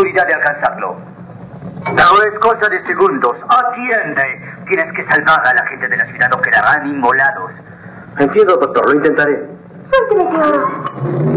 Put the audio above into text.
seguridad de alcanzarlo. Pero es cosa de segundos. Atiende. Tienes que salvar a la gente de la ciudad o quedarán inmolados. Entiendo, doctor. Lo intentaré. Suélteme, señor.